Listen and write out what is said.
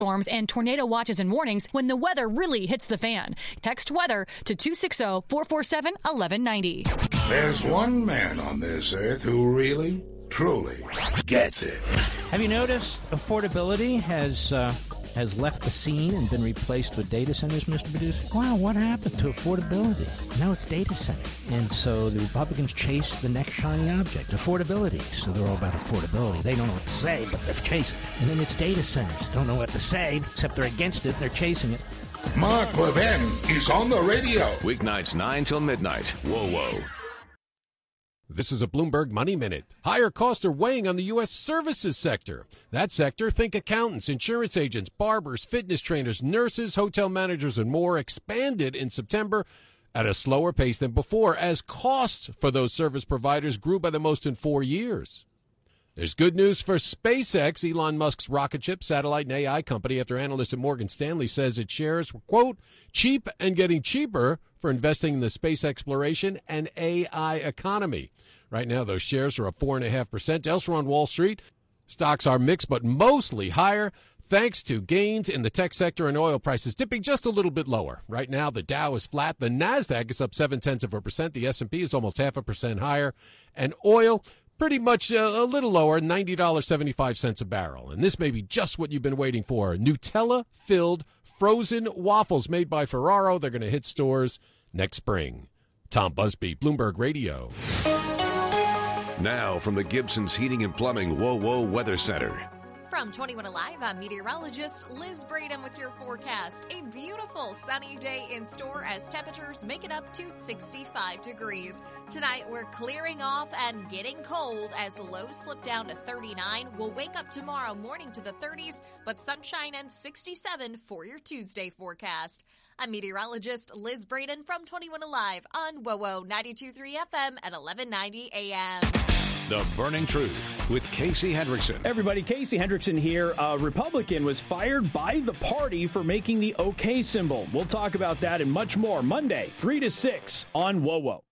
storms and tornado watches and warnings when the weather really hits the fan. Text weather to 260-447-1190. There's one man on this earth who really, truly gets it. Have you noticed affordability has left the scene and been replaced with data centers, Mr. Producer? Wow, what happened to affordability? Now it's data center. And so the Republicans chase the next shiny object, affordability. So they're all about affordability. They don't know what to say, but they're chasing it. And then it's data centers. Don't know what to say, except they're against it. They're chasing it. Mark Levin is on the radio. Weeknights 9 till midnight. Whoa. This is a Bloomberg Money Minute. Higher costs are weighing on the U.S. services sector. That sector, think accountants, insurance agents, barbers, fitness trainers, nurses, hotel managers, and more, expanded in September at a slower pace than before as costs for those service providers grew by the most in 4 years. There's good news for SpaceX, Elon Musk's rocket ship, satellite, and AI company, after analyst at Morgan Stanley says its shares were, quote, cheap and getting cheaper for investing in the space exploration and AI economy. Right now, those shares are up 4.5%. Elsewhere on Wall Street, stocks are mixed but mostly higher, thanks to gains in the tech sector and oil prices dipping just a little bit lower. Right now, the Dow is flat. The NASDAQ is up 0.7%. The S&P is almost 0.5% higher. And oil, pretty much a little lower, $90.75 a barrel. And this may be just what you've been waiting for. Nutella-filled frozen waffles made by Ferraro. They're going to hit stores next spring. Tom Busby, Bloomberg Radio. Now from the Gibson's Heating and Plumbing Whoa Weather Center. From 21 Alive, I'm meteorologist Liz Braden with your forecast. A beautiful sunny day in store as temperatures make it up to 65 degrees. Tonight, we're clearing off and getting cold as lows slip down to 39. We'll wake up tomorrow morning to the 30s, but sunshine and 67 for your Tuesday forecast. I'm meteorologist Liz Braden from 21 Alive on WOWO 92.3 FM at 1190 AM. The Burning Truth with Casey Hendrickson. Everybody, Casey Hendrickson here. A Republican was fired by the party for making the OK symbol. We'll talk about that and much more Monday, 3 to 6 on WOWO.